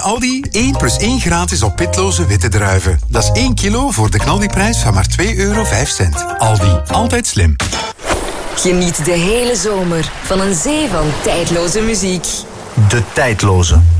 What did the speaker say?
Aldi 1 plus 1 gratis op pitloze witte druiven. Dat is 1 kilo voor de knaldiprijs van maar €2,05. Aldi, altijd slim. Geniet de hele zomer van een zee van tijdloze muziek. De tijdloze.